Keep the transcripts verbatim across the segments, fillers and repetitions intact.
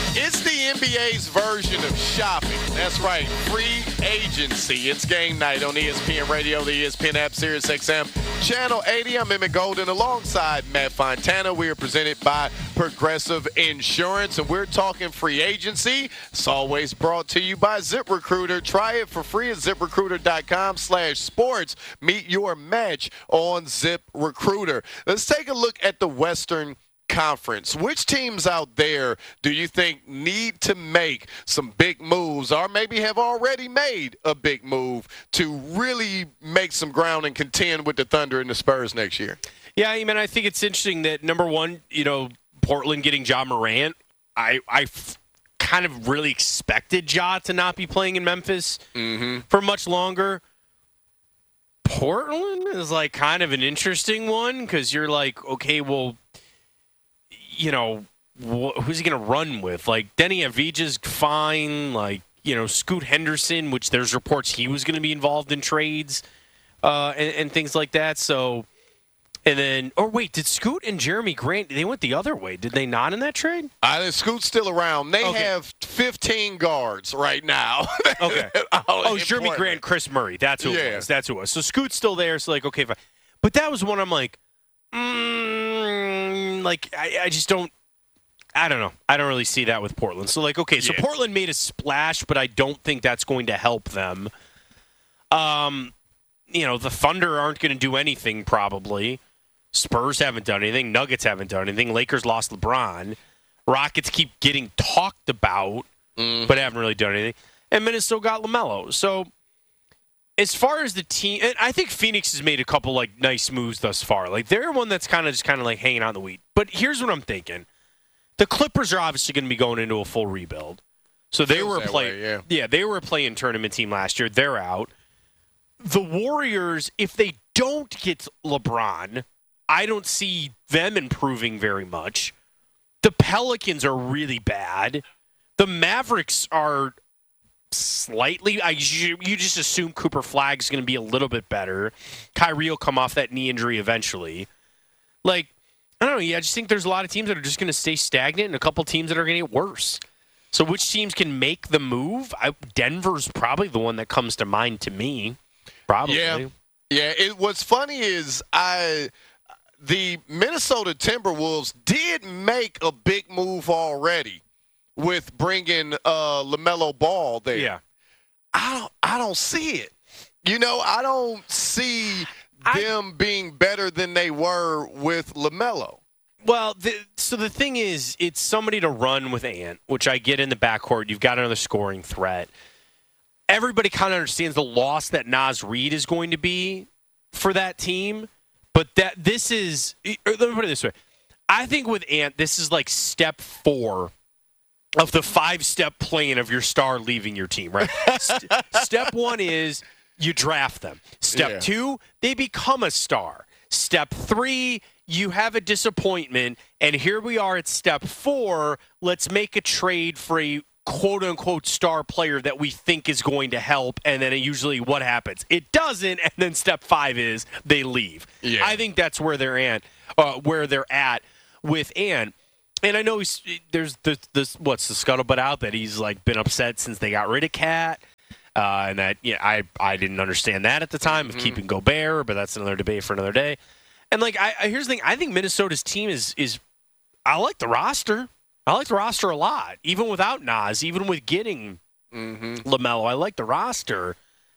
It's the N B A's version of shopping. That's right, free agency. It's game night on E S P N Radio, the E S P N app, Sirius X M, Channel eighty. I'm Emmett Golden alongside Matt Fontana. We are presented by Progressive Insurance, and we're talking free agency. It's always brought to you by ZipRecruiter. Try it for free at ZipRecruiter.com slash sports. Meet your match on ZipRecruiter. Let's take a look at the Western Conference. Which teams out there do you think need to make some big moves, or maybe have already made a big move to really make some ground and contend with the Thunder and the Spurs next year? Yeah, I mean, I think it's interesting that, number one, you know, Portland getting Ja Morant. I, I f- kind of really expected Ja to not be playing in Memphis mm-hmm. for much longer. Portland is like kind of an interesting one because you're like, okay, well, you know, wh- who's he going to run with? Like, Denny Avdija's fine. Like, you know, Scoot Henderson, which there's reports he was going to be involved in trades uh, and, and things like that. So, and then, or wait, did Scoot and Jeremy Grant, they went the other way. Did they not in that trade? Uh, Scoot's still around. They Okay. have fifteen guards right now. Okay. Oh, it's Jeremy Portland. Grant, Chris Murray. That's who Yeah. it was. That's who it was. So Scoot's still there. So, like, okay, fine. But that was one I'm like, mm, like, I, I just don't, I don't know. I don't really see that with Portland. So, like, okay, so Yeah. Portland made a splash, but I don't think that's going to help them. Um, you know, the Thunder aren't going to do anything probably. Spurs haven't done anything. Nuggets haven't done anything. Lakers lost LeBron. Rockets keep getting talked about, Mm. but haven't really done anything. And Minnesota got LaMelo. So, as far as the team, and I think Phoenix has made a couple, like, nice moves thus far. Like, they're one that's kind of just kind of, like, hanging on the weed. But here's what I'm thinking. The Clippers are obviously going to be going into a full rebuild. So they Feels were a that play, way, yeah. yeah, they were a play-in tournament team last year. They're out. The Warriors, if they don't get LeBron, I don't see them improving very much. The Pelicans are really bad. The Mavericks are slightly. I, you, you just assume Cooper Flagg's going to be a little bit better. Kyrie will come off that knee injury eventually. Like, I don't know. Yeah, I just think there's a lot of teams that are just going to stay stagnant and a couple teams that are going to get worse. So which teams can make the move? I, Denver's probably the one that comes to mind to me. Probably. Yeah. Yeah. It, what's funny is I the Minnesota Timberwolves did make a big move already with bringing uh, LaMelo Ball there. Yeah. I don't. I don't see it. You know, I don't see I- them being better than they were with LaMelo. Well, the, so the thing is, it's somebody to run with Ant, which I get in the backcourt. You've got another scoring threat. Everybody kind of understands the loss that Naz Reid is going to be for that team, but that this is, let me put it this way. I think with Ant, this is like step four of the five-step plan of your star leaving your team, right? St- step one is you draft them. Step Yeah. two, they become a star. Step three, you have a disappointment, and here we are at step four. Let's make a trade for a quote-unquote star player that we think is going to help, and then it usually what happens? It doesn't, and then step five is they leave. Yeah. I think that's where they're at, uh, where they're at with Ant. And I know he's, there's this, this, what's the scuttlebutt out that he's like been upset since they got rid of Cat. Uh, and that, yeah, I, I didn't understand that at the time of Mm-hmm. keeping Gobert, but that's another debate for another day. And like, I, I here's the thing: I think Minnesota's team is is, I like the roster. I like the roster a lot, even without Nas, even with getting Mm-hmm. LaMelo. I like the roster.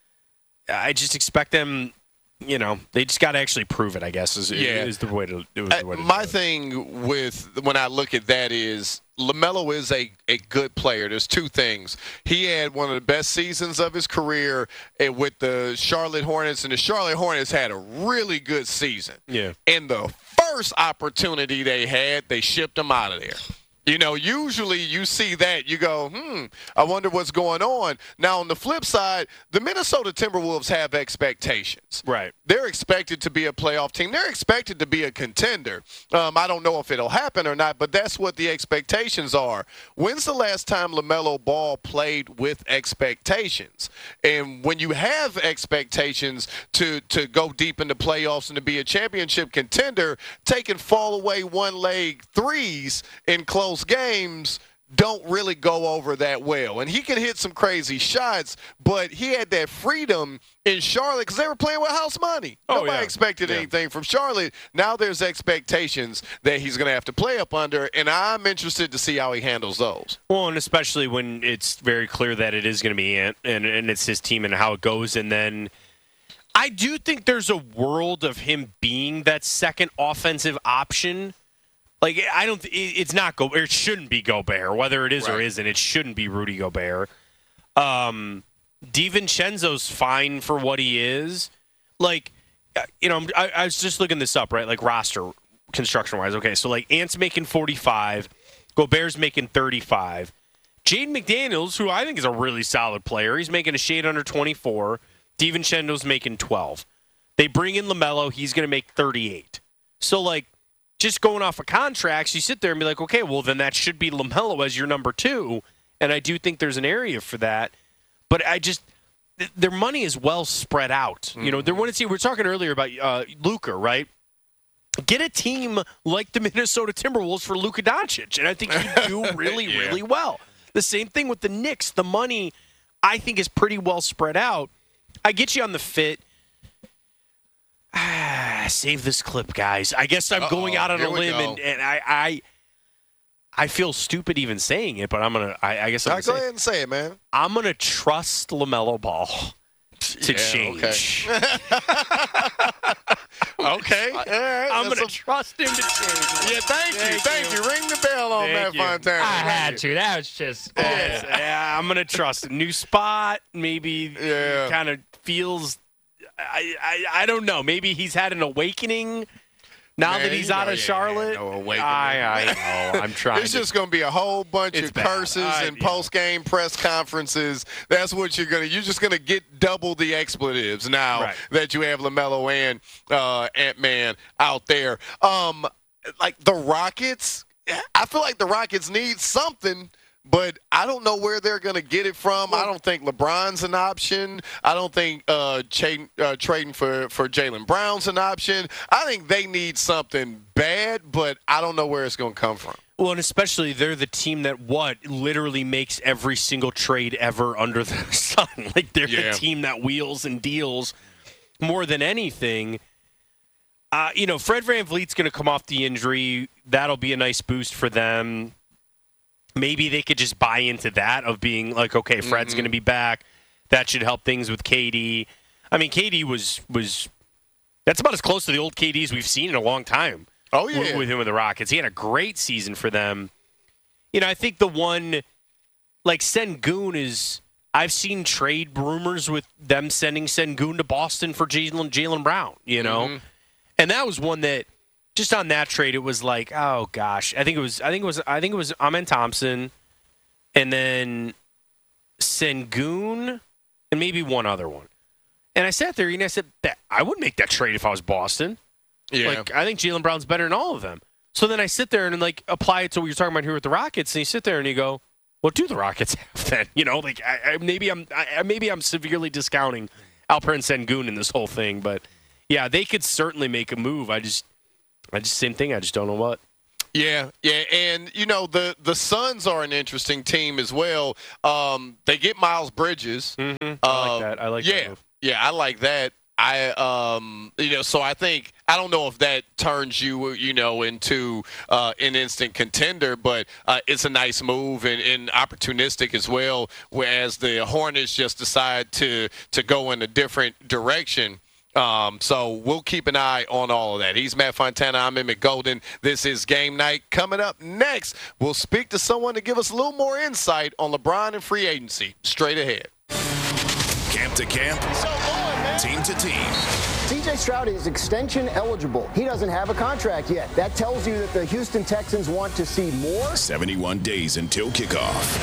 I just expect them. You know, they just got to actually prove it, I guess, is, Yeah. is the way to, it was Uh, the way to my do it. thing with when I look at that is LaMelo is a, a good player. There's two things. He had one of the best seasons of his career uh, with the Charlotte Hornets, and the Charlotte Hornets had a really good season. Yeah. And the first opportunity they had, they shipped him out of there. You know, usually you see that, you go, hmm, I wonder what's going on. Now, on the flip side, the Minnesota Timberwolves have expectations. Right. They're expected to be a playoff team. They're expected to be a contender. Um, I don't know if it'll happen or not, but that's what the expectations are. When's the last time LaMelo Ball played with expectations? And when you have expectations to, to go deep in the playoffs and to be a championship contender, taking fall away one leg threes in close games don't really go over that well. And he can hit some crazy shots, but he had that freedom in Charlotte because they were playing with house money. Oh, Nobody yeah. expected yeah. anything from Charlotte. Now there's expectations that he's going to have to play up under, and I'm interested to see how he handles those. Well, and especially when it's very clear that it is going to be Ant and, and it's his team and how it goes. And then I do think there's a world of him being that second offensive option. Like, I don't – it's not Gobert. It shouldn't be Gobert. Whether it is right. or isn't, it shouldn't be Rudy Gobert. Um, DiVincenzo's fine for what he is. Like, you know, I, I was just looking this up, right? Like, roster construction-wise. Okay, so, like, Ant's making forty-five. Gobert's making thirty-five. Jaden McDaniels, who I think is a really solid player, he's making a shade under twenty-four. DiVincenzo's making twelve. They bring in LaMelo. He's going to make thirty-eight. So, like, just going off of contracts, you sit there and be like, okay, well, then that should be LaMelo as your number two. And I do think there's an area for that. But I just th- – their money is well spread out. Mm-hmm. You know, they want to see – we were talking earlier about uh, Luka, right? Get a team like the Minnesota Timberwolves for Luka Doncic, and I think he'd do really, yeah. really well. The same thing with the Knicks. The money, I think, is pretty well spread out. I get you on the fit. Ah, save this clip, guys. I guess I'm Uh-oh, going out on a limb, and, and I, I I feel stupid even saying it, but I'm going to – I guess I'm going to Go ahead and say it, man. I'm going to trust LaMelo Ball to yeah, change. Okay. okay. All right. I'm going to a... trust him to change. Yeah, thank, thank you. Thank you. Ring the bell on thank Matt Fontana. I had to. That was just – yes. Yeah, I'm going to trust him. New spot, maybe yeah. kind of feels – I, I I don't know. Maybe he's had an awakening now Man, that he's you out know, of yeah, Charlotte. No awakening. I, I know. I'm trying. It's to... just going to be a whole bunch it's of bad. curses I, and yeah. post-game press conferences. That's what you're going to – you're just going to get double the expletives now right. that you have LaMelo and uh, Ant-Man out there. Um, like the Rockets, I feel like the Rockets need something – but I don't know where they're going to get it from. I don't think LeBron's an option. I don't think uh, trading, uh, trading for, for Jaylen Brown's an option. I think they need something bad, but I don't know where it's going to come from. Well, and especially they're the team that, what, literally makes every single trade ever under the sun. Like, they're yeah. the team that wheels and deals more than anything. Uh, you know, Fred VanVleet's going to come off the injury. That'll be a nice boost for them. Maybe they could just buy into that of being like, okay, Fred's mm-hmm. going to be back. That should help things with K D. I mean, K D was was that's about as close to the old K Ds we've seen in a long time. Oh yeah, with, with him with the Rockets, he had a great season for them. You know, I think the one like Sengun is. I've seen trade rumors with them sending Sengun to Boston for Jaylen Jaylen Brown. You know, mm-hmm. and that was one that. Just on that trade, it was like, oh gosh, I think it was, I think it was, I think it was Amen Thompson, and then Sengun, and maybe one other one. And I sat there and I said, that I would make that trade if I was Boston. Yeah, like I think Jaylen Brown's better than all of them. So then I sit there and like apply it to what you're talking about here with the Rockets, and you sit there and you go, what do the Rockets have then? You know, like I, I, maybe I'm, I, maybe I'm severely discounting Alperen Sengun in this whole thing, but yeah, they could certainly make a move. I just. I just same thing. I just don't know what. Yeah, yeah, and you know the the Suns are an interesting team as well. Um, they get Miles Bridges. Mm-hmm. I um, like that. I like yeah, that move. yeah, I like that. I um, you know, so I think I don't know if that turns you you know into uh, an instant contender, but uh, it's a nice move and, and opportunistic as well. Whereas the Hornets just decide to to go in a different direction. Um, so we'll keep an eye on all of that. He's Matt Fontana. I'm Emmett Golden. This is Game Night. Coming up next, we'll speak to someone to give us a little more insight on LeBron and free agency. Straight ahead. Camp to camp, team to team. C J Stroud is extension eligible. He doesn't have a contract yet. That tells you that the Houston Texans want to see more. seventy-one days until kickoff.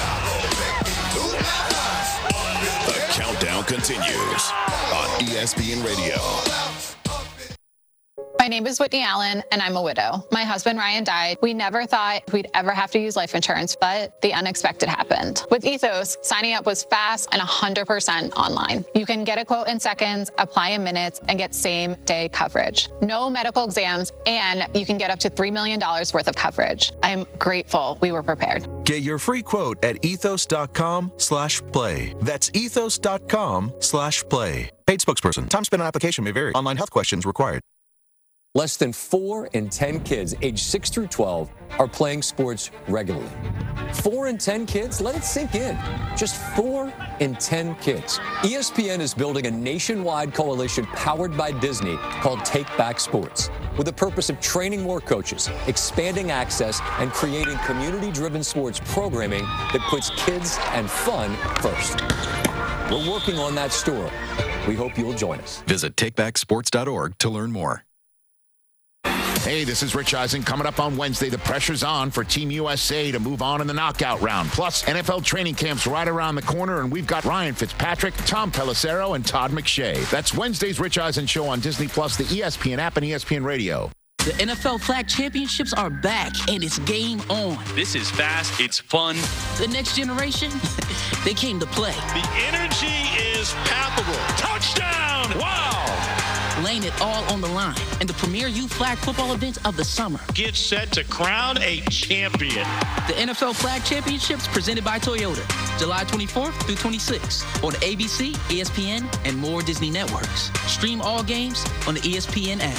The countdown continues on E S P N Radio. My name is Whitney Allen, and I'm a widow. My husband, Ryan, died. We never thought we'd ever have to use life insurance, but the unexpected happened. With Ethos, signing up was fast and one hundred percent online. You can get a quote in seconds, apply in minutes, and get same-day coverage. No medical exams, and you can get up to three million dollars worth of coverage. I'm grateful we were prepared. Get your free quote at ethos.com slash play. That's ethos.com slash play. Paid spokesperson. Time spent on application may vary. Online health questions required. Less than four in ten kids aged six through twelve are playing sports regularly. Four in ten kids? Let it sink in. Just four in ten kids. E S P N is building a nationwide coalition powered by Disney called Take Back Sports, with the purpose of training more coaches, expanding access, and creating community-driven sports programming that puts kids and fun first. We're working on that story. We hope you'll join us. Visit take back sports dot org to learn more. Hey, this is Rich Eisen. Coming up on Wednesday, the pressure's on for Team U S A to move on in the knockout round. Plus, N F L training camp's right around the corner, and we've got Ryan Fitzpatrick, Tom Pelissero, and Todd McShay. That's Wednesday's Rich Eisen Show on Disney Plus, the E S P N app, and E S P N Radio. The N F L Flag Championships are back, and it's game on. This is fast. It's fun. The next generation, they came to play. The energy is palpable. Touchdown! Wow! Laying it all on the line in the premier youth flag football event of the summer. Get set to crown a champion. The N F L Flag Championships presented by Toyota, July twenty-fourth through twenty-sixth on A B C, E S P N, and more Disney networks. Stream all games on the E S P N app.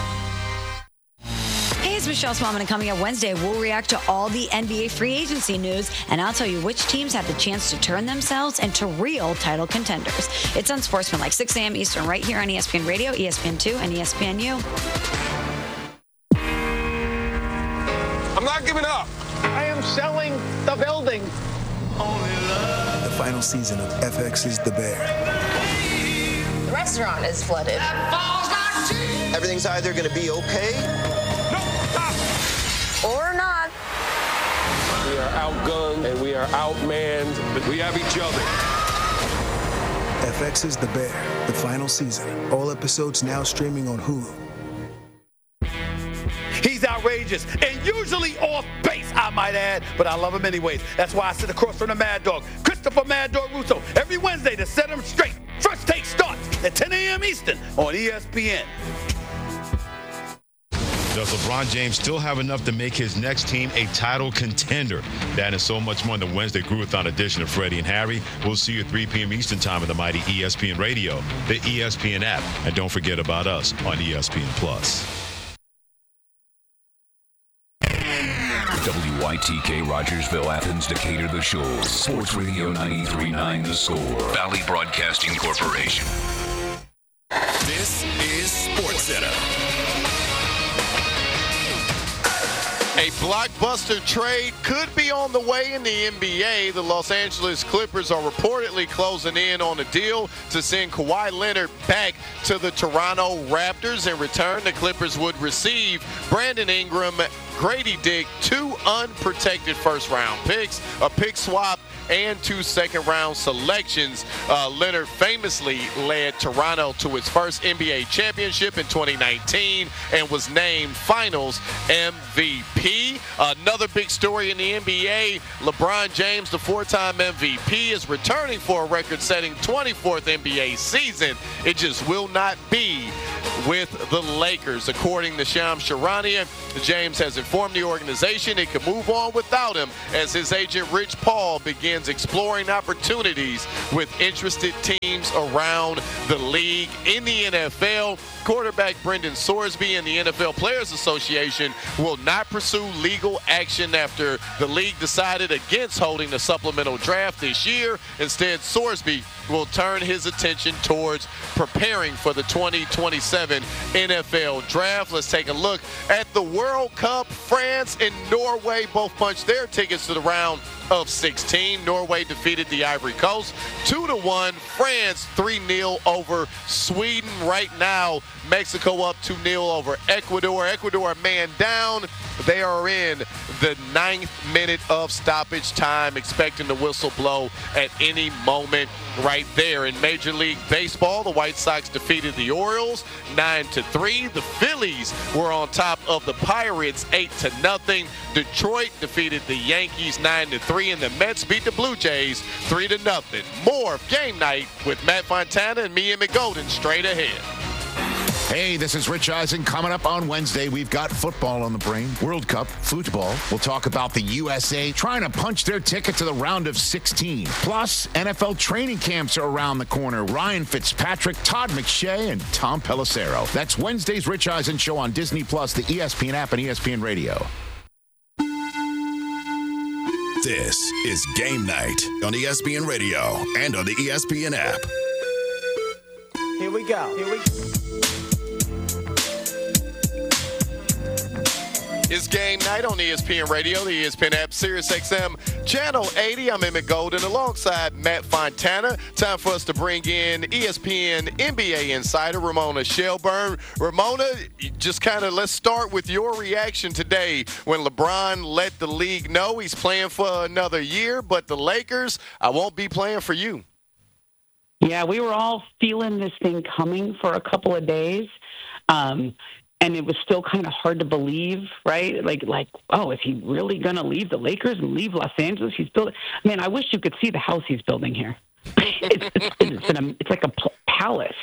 Hey, it's Michelle Smallman, and coming up Wednesday, we'll react to all the N B A free agency news, and I'll tell you which teams have the chance to turn themselves into real title contenders. It's Unsportsmanlike, six a.m. Eastern, right here on E S P N Radio, E S P N two, and E S P N U. I'm not giving up. I am selling the building. The final season of F X's The Bear. The restaurant is flooded. Everything's either going to be okay or not. We are outgunned and we are outmanned, but we have each other. F X's The Bear, the final season. All episodes now streaming on Hulu. He's outrageous and usually off base, I might add, but I love him anyways. That's why I sit across from the Mad Dog, Christopher Mad Dog Russo, every Wednesday to set him straight. First Take starts at ten a.m. Eastern on E S P N. Does LeBron James still have enough to make his next team a title contender? That and so much more in the Wednesday Groovathon edition of Freddie and Harry. We'll see you at three p.m. Eastern Time on the mighty E S P N Radio, the E S P N app, and don't forget about us on E S P N Plus. W Y T K Rogersville, Athens, Decatur, The Shoals. Sports Radio ninety-three point nine The Score. Valley Broadcasting Corporation. This is SportsCenter. A blockbuster trade could be on the way in the N B A. The Los Angeles Clippers are reportedly closing in on a deal to send Kawhi Leonard back to the Toronto Raptors. In return, the Clippers would receive Brandon Ingram, Grady Dick, two unprotected first-round picks, a pick swap, and two second-round selections. Uh, Leonard famously led Toronto to its first N B A championship in twenty nineteen and was named Finals M V P. Another big story in the N B A, LeBron James, the four-time M V P, is returning for a record-setting twenty-fourth N B A season. It just will not be with the Lakers. According to Shams Charania, James has informed the organization it can move on without him as his agent Rich Paul begins exploring opportunities with interested teams around the league. In the N F L, quarterback Brendan Sorsby and the N F L Players Association will not pursue legal action after the league decided against holding the supplemental draft this year. Instead, Sorsby will turn his attention towards preparing for the twenty twenty-seven N F L Draft. Let's take a look at the World Cup. France and Norway both punched their tickets to the round of sixteen. Norway defeated the Ivory Coast two to one. France three nil over Sweden. Right now, Mexico up two nil over Ecuador. Ecuador a man down. They are in the ninth minute of stoppage time, expecting the whistle blow at any moment right there. In Major League Baseball, the White Sox defeated the Orioles nine to three. The Phillies were on top of the Pirates eight to nothing. Detroit defeated the Yankees nine to three, and the Mets beat the Blue Jays three to nothing. More of Game Night with Matt Fontana and me, Emmett Golden, straight ahead. Hey, this is Rich Eisen. Coming up on Wednesday, we've got football on the brain. World Cup, football. We'll talk about the U S A trying to punch their ticket to the round of sixteen. Plus, N F L training camps are around the corner. Ryan Fitzpatrick, Todd McShay, and Tom Pelissero. That's Wednesday's Rich Eisen Show on Disney Plus, the E S P N app, and E S P N Radio. This is Game Night on E S P N Radio and on the E S P N app. Here we go. Here we go. It's Game Night on E S P N Radio, the E S P N app, Sirius X M, Channel eighty. I'm Emmett Golden alongside Matt Fontana. Time for us to bring in E S P N N B A insider Ramona Shelburne. Ramona, just kind of let's start with your reaction today when LeBron let the league know he's playing for another year, but the Lakers, I won't be playing for you. Yeah, we were all feeling this thing coming for a couple of days. Um, And it was still kind of hard to believe, right? Like, like, oh, is he really going to leave the Lakers and leave Los Angeles? He's building. Man, I wish you could see the house he's building here. it's, it's, it's, an, it's like a palace.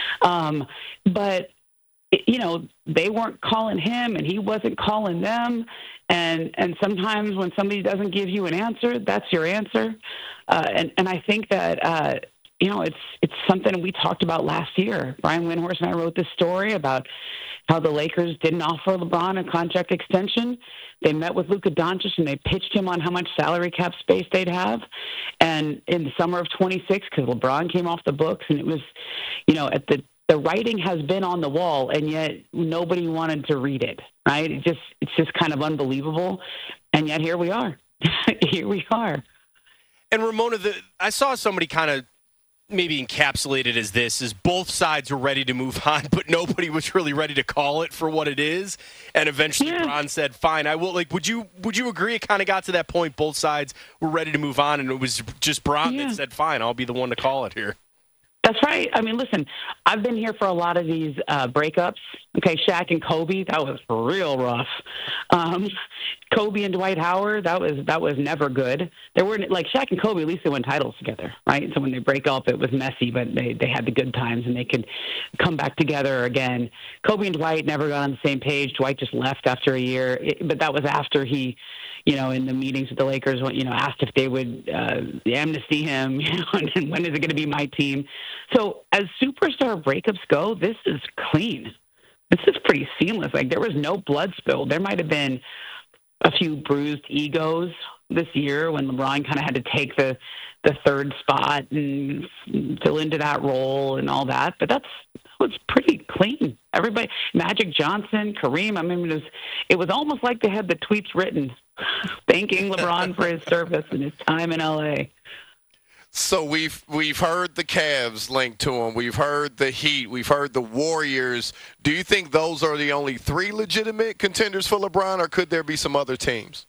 Um, but, it, you know, they weren't calling him and he wasn't calling them. And and sometimes when somebody doesn't give you an answer, that's your answer. Uh, and, and I think that, uh, you know, it's it's something we talked about last year. Brian Windhorst and I wrote this story about how the Lakers didn't offer LeBron a contract extension. They met with Luka Doncic and they pitched him on how much salary cap space they'd have. And in the summer of twenty-six, because LeBron came off the books, and it was, you know, at the the writing has been on the wall, and yet nobody wanted to read it. Right? It just it's just kind of unbelievable. And yet here we are. Here we are. And Ramona, the, I saw somebody kind of maybe encapsulated as this, is both sides were ready to move on, but nobody was really ready to call it for what it is. And eventually yeah. Ron said, fine, I will. Like, would you would you agree it kind of got to that point, both sides were ready to move on, and it was just Bron yeah. that said, fine, I'll be the one to call it here? That's right. I mean, listen, I've been here for a lot of these uh, breakups. Okay, Shaq and Kobe, that was real rough. Um, Kobe and Dwight Howard, that was that was never good. There were like Shaq and Kobe, at least they won titles together, right? So when they break up, it was messy, but they they had the good times and they could come back together again. Kobe and Dwight never got on the same page. Dwight just left after a year, it, but that was after he, you know, in the meetings with the Lakers, you know, asked if they would uh, amnesty him, you know, and when is it going to be my team? So as superstar breakups go, this is clean. This is pretty seamless. Like, there was no blood spilled. There might have been a few bruised egos this year when LeBron kind of had to take the the third spot and fill into that role and all that. But that's was pretty clean. Everybody, Magic Johnson, Kareem. I mean, it was it was almost like they had the tweets written, thanking LeBron for his service and his time in L A. So we've we've heard the Cavs linked to him. We've heard the Heat. We've heard the Warriors. Do you think those are the only three legitimate contenders for LeBron, or could there be some other teams?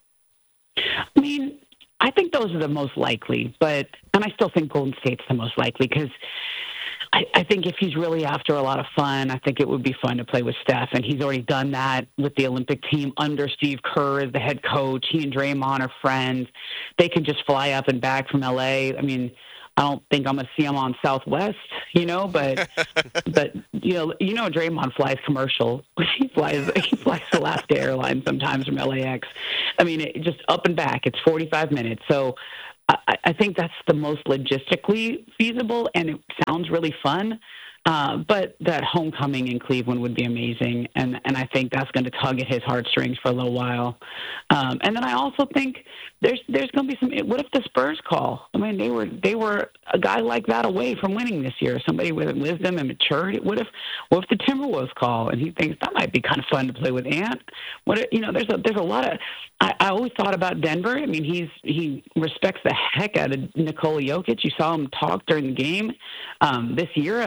I mean, I think those are the most likely, but and I still think Golden State's the most likely because I, I think if he's really after a lot of fun, I think it would be fun to play with Steph, and he's already done that with the Olympic team under Steve Kerr as the head coach. He and Draymond are friends. They can just fly up and back from L A. I mean, I don't think I'm going to see him on Southwest, you know, but but you know, you know, Draymond flies commercial. He flies he flies Alaska Airlines sometimes from L A X. I mean, it, just up and back. It's forty-five minutes. So I, I think that's the most logistically feasible, and it sounds really fun. Uh, but that homecoming in Cleveland would be amazing, and and I think that's going to tug at his heartstrings for a little while. Um, and then I also think there's there's going to be some. What if the Spurs call? I mean, they were they were a guy like that away from winning this year. Somebody with wisdom and maturity. What if what if the Timberwolves call and he thinks that might be kind of fun to play with Ant? What if, you know? There's a there's a lot of. I, I always thought about Denver. I mean, he's he respects the heck out of Nikola Jokic. You saw him talk during the game um, this year. I was.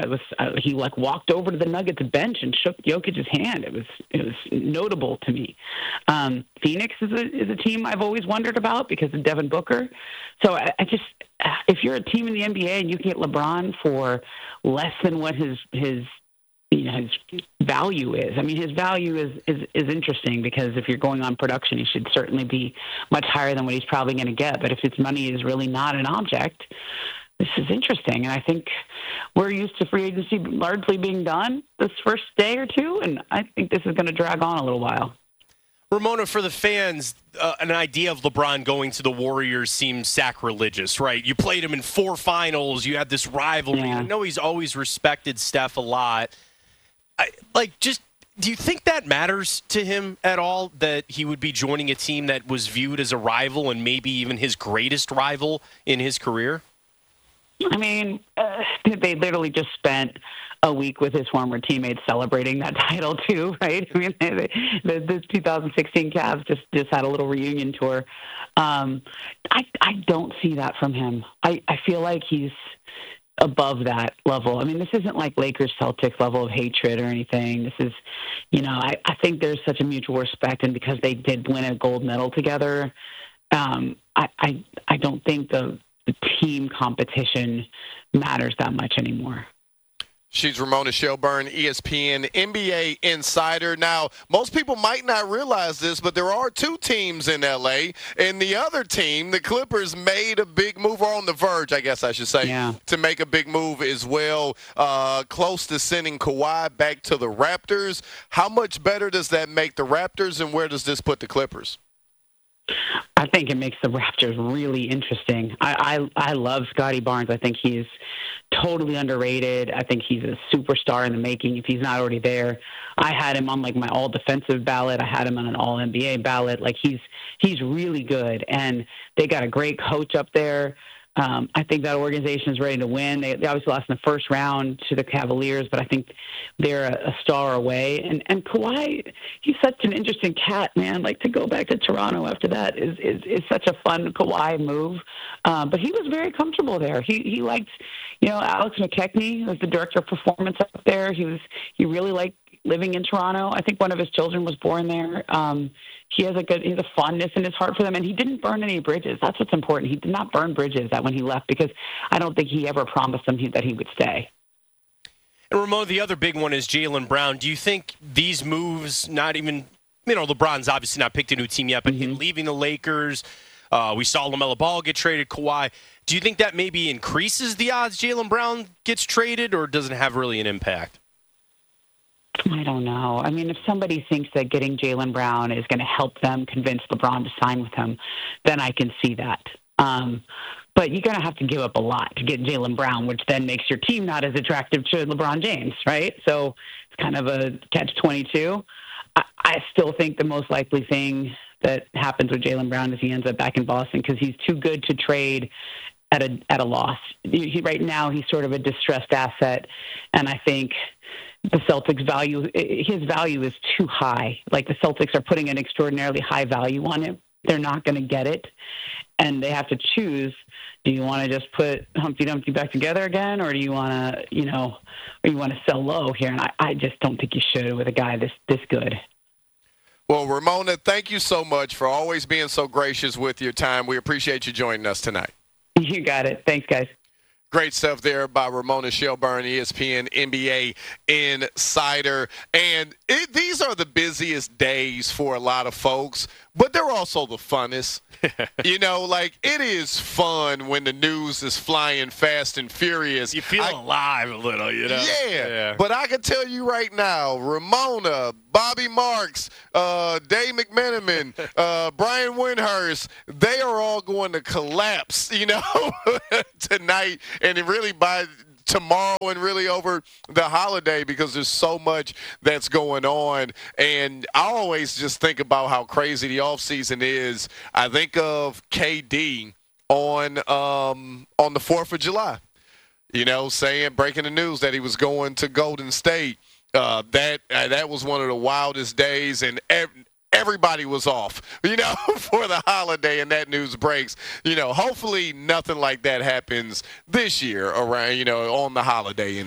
uh, he like walked over to the Nuggets bench and shook Jokic's hand. It was it was notable to me. Um, Phoenix is a is a team I've always wondered about because of Devin Booker. So I, I just if you're a team in the N B A and you can get LeBron for less than what his his you know, his value is. I mean, his value is, is, is interesting because if you're going on production, he should certainly be much higher than what he's probably going to get. But if his money is really not an object, this is interesting. And I think we're used to free agency largely being done this first day or two, and I think this is going to drag on a little while. Ramona, for the fans, uh, an idea of LeBron going to the Warriors seems sacrilegious, right? You played him in four finals. You had this rivalry. Yeah. I know he's always respected Steph a lot. I, like, just do you think that matters to him at all, that he would be joining a team that was viewed as a rival and maybe even his greatest rival in his career? I mean, uh, they literally just spent a week with his former teammates celebrating that title too, right? I mean, they, the, the two thousand sixteen Cavs just, just had a little reunion tour. Um, I, I don't see that from him. I, I feel like he's above that level. I mean, this isn't like Lakers Celtics level of hatred or anything. This is, you know, I, I think there's such a mutual respect, and because they did win a gold medal together, um, I, I I don't think the, the team competition matters that much anymore. She's Ramona Shelburne, E S P N N B A insider. Now, most people might not realize this, but there are two teams in L A, and the other team, the Clippers, made a big move, or on the verge, I guess I should say, yeah. to make a big move as well, uh, close to sending Kawhi back to the Raptors. How much better does that make the Raptors, and where does this put the Clippers? I think it makes the Raptors really interesting. I, I, I love Scotty Barnes. I think he's totally underrated. I think he's a superstar in the making if he's not already there. I had him on like my all defensive ballot. I had him on an all N B A ballot. Like he's he's really good, and they got a great coach up there. Um, I think that organization is ready to win. They, they obviously lost in the first round to the Cavaliers, but I think they're a, a star away. And and Kawhi, he's such an interesting cat, man. Like to go back to Toronto after that is is, is such a fun Kawhi move. Um, but he was very comfortable there. He he liked, you know, Alex McKechnie was the director of performance up there. He was he really liked living in Toronto. I think one of his children was born there. Um, he has a good, he has a fondness in his heart for them, and he didn't burn any bridges. That's what's important. He did not burn bridges that when he left, because I don't think he ever promised them he, that he would stay. And Ramon, the other big one is Jaylen Brown. Do you think these moves, not even, you know, LeBron's obviously not picked a new team yet, but mm-hmm. him leaving the Lakers, uh, we saw LaMelo Ball get traded, Kawhi. Do you think that maybe increases the odds Jaylen Brown gets traded, or doesn't have really an impact? I don't know. I mean, if somebody thinks that getting Jaylen Brown is going to help them convince LeBron to sign with him, then I can see that. Um, but you're going to have to give up a lot to get Jaylen Brown, which then makes your team not as attractive to LeBron James, right? So it's kind of a catch twenty-two. I, I still think the most likely thing that happens with Jaylen Brown is he ends up back in Boston because he's too good to trade at a at a loss. He, right now, he's sort of a distressed asset, and I think the Celtics value, his value is too high. Like the Celtics are putting an extraordinarily high value on him. They're not going to get it. And they have to choose, do you want to just put Humpty Dumpty back together again? Or do you want to, you know, or you want to sell low here? And I, I just don't think you should with a guy this, this good. Well, Ramona, thank you so much for always being so gracious with your time. We appreciate you joining us tonight. You got it. Thanks, guys. Great stuff there by Ramona Shelburne, E S P N N B A insider. And it, these are the busiest days for a lot of folks, but they're also the funnest. You know, like it is fun when the news is flying fast and furious. You feel I, alive a little, you know? Yeah, yeah. But I can tell you right now, Ramona, Bobby Marks, uh, Dave McMenamin, uh, Brian Windhurst, they are all going to collapse, you know, tonight. And it really by tomorrow and really over the holiday, because there's so much that's going on. And I always just think about how crazy the offseason is. I think of K D on um, on the fourth of July, you know, saying, breaking the news that he was going to Golden State. Uh, that uh, that was one of the wildest days, and ev- everybody was off, you know, for the holiday, and that news breaks. You know, hopefully nothing like that happens this year around, you know, on the holiday anyway.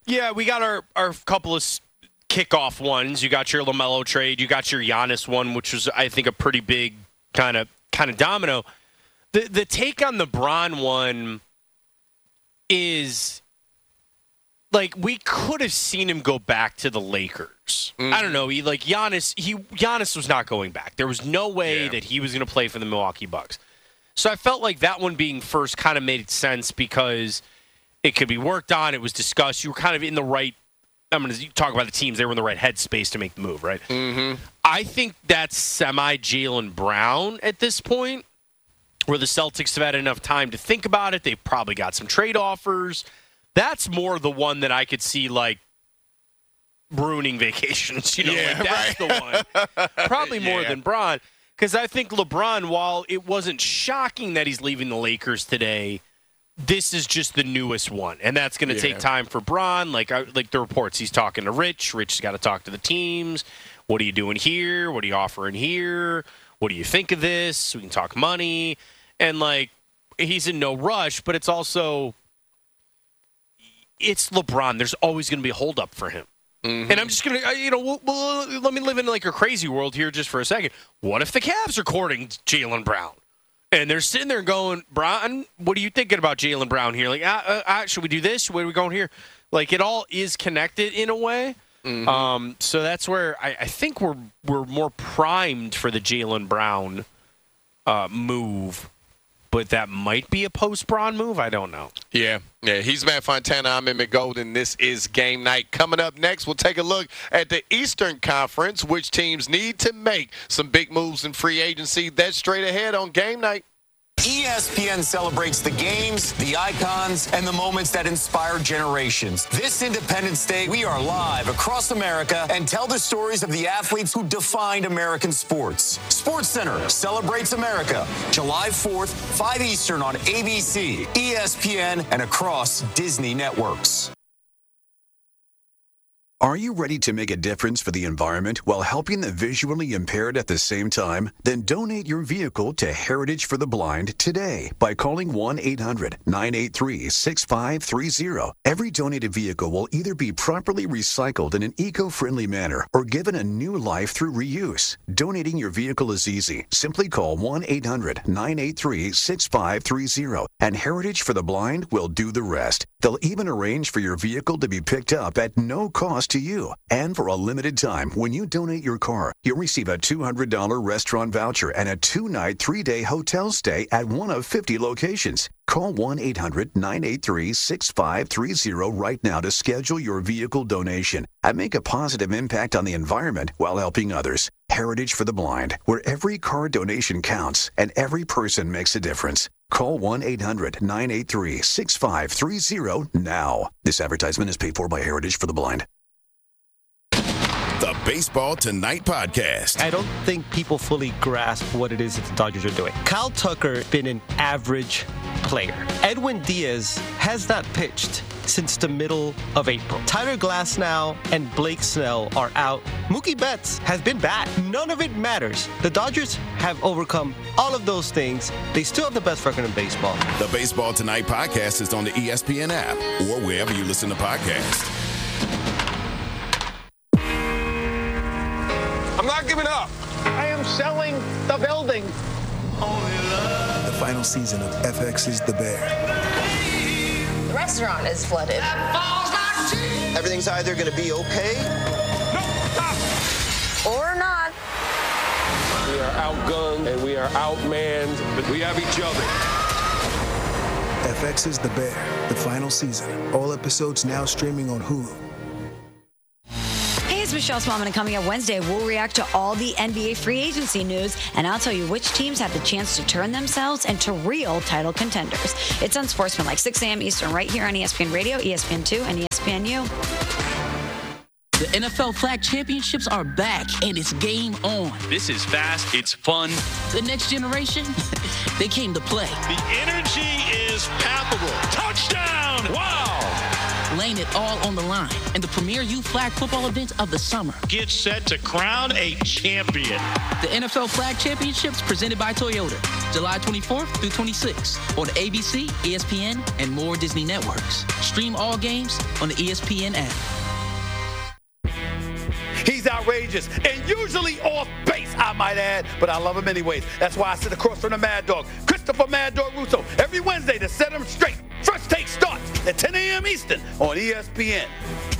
Yeah, we got our, our couple of kickoff ones. You got your LaMelo trade. You got your Giannis one, which was, I think, a pretty big kind of kind of domino. The the take on the Bron one is, like, we could have seen him go back to the Lakers. Mm-hmm. I don't know. He like Giannis. He Giannis was not going back. There was no way yeah. that he was going to play for the Milwaukee Bucks. So I felt like that one being first kind of made sense because it could be worked on. It was discussed. You were kind of in the right. I'm going to talk about the teams. They were in the right headspace to make the move, right? Mm-hmm. I think that's semi Jaylen Brown at this point, where the Celtics have had enough time to think about it. They've probably got some trade offers. That's more the one that I could see, like, ruining vacations. You know, yeah, like that's right. the one. Probably more yeah. than Bron. Because I think LeBron, while it wasn't shocking that he's leaving the Lakers today, this is just the newest one. And that's going to yeah. take time for Bron. Like, I, like the reports, he's talking to Rich. Rich has got to talk to the teams. What are you doing here? What are you offering here? What do you think of this? We can talk money. And, like, he's in no rush, but it's also, it's LeBron. There's always going to be a holdup for him. Mm-hmm. And I'm just going to, you know, we'll, we'll, let me live in, like, a crazy world here just for a second. What if the Cavs are courting Jaylen Brown? And they're sitting there going, Brown, what are you thinking about Jaylen Brown here? Like, uh, uh, uh, should we do this? Where are we going here? Like, it all is connected in a way. Mm-hmm. Um, so that's where I, I think we're we're more primed for the Jaylen Brown uh, move, but that might be a post-Bron move. I don't know. Yeah, yeah. He's Matt Fontana. I'm Emmett Golden. This is Game Night. Coming up next, we'll take a look at the Eastern Conference, which teams need to make some big moves in free agency. That's straight ahead on Game Night. E S P N celebrates the games, the icons, and the moments that inspire generations. This Independence Day, we are live across America and tell the stories of the athletes who defined American sports. SportsCenter celebrates America, July fourth, five Eastern on A B C, E S P N, and across Disney networks. Are you ready to make a difference for the environment while helping the visually impaired at the same time? Then donate your vehicle to Heritage for the Blind today by calling one eight hundred nine eight three six five three zero. Every donated vehicle will either be properly recycled in an eco-friendly manner or given a new life through reuse. Donating your vehicle is easy. Simply call one eight hundred nine eight three six five three zero and Heritage for the Blind will do the rest. They'll even arrange for your vehicle to be picked up at no cost to you. And for a limited time, when you donate your car, you'll receive a two hundred dollars restaurant voucher and a two-night, three-day hotel stay at one of fifty locations. Call one eight hundred nine eight three six five three zero right now to schedule your vehicle donation and make a positive impact on the environment while helping others. Heritage for the Blind, where every car donation counts and every person makes a difference. Call one eight hundred nine eight three six five three zero now. This advertisement is paid for by Heritage for the Blind. The Baseball Tonight podcast. I don't think people fully grasp what it is that the Dodgers are doing. Kyle Tucker been an average player. Edwin Diaz has not pitched since the middle of April. Tyler Glasnow and Blake Snell are out. Mookie Betts has been bad. None of it matters. The Dodgers have overcome all of those things. They still have the best record in baseball. The Baseball Tonight podcast is on the E S P N app or wherever you listen to podcasts. I'm not giving up. I am selling the building. The final season of F X's The Bear. The restaurant is flooded. Everything's either going to be okay or not. We are outgunned and we are outmanned, but we have each other. F X's The Bear, the final season. All episodes now streaming on Hulu. It's Michelle Smallman, and coming up Wednesday, we'll react to all the N B A free agency news, and I'll tell you which teams have the chance to turn themselves into real title contenders. It's Unsportsmanlike, six a.m. Eastern, right here on E S P N Radio, E S P N two, and E S P N U. The N F L Flag Championships are back, and it's game on. This is fast. It's fun. The next generation, they came to play. The energy is palpable. Touchdown! Wow! Lane it all on the line in the premier youth flag football event of the summer. Get set to crown a champion. The N F L Flag Championships presented by Toyota, July twenty-fourth through twenty-sixth on A B C, E S P N, and more Disney networks. Stream all games on the E S P N app. He's outrageous and usually off base, I might add, but I love him anyways. That's why I sit across from the Mad Dog, Christopher Mad Dog Russo, every Wednesday to set him straight. First Take starts at ten a.m. Eastern on E S P N.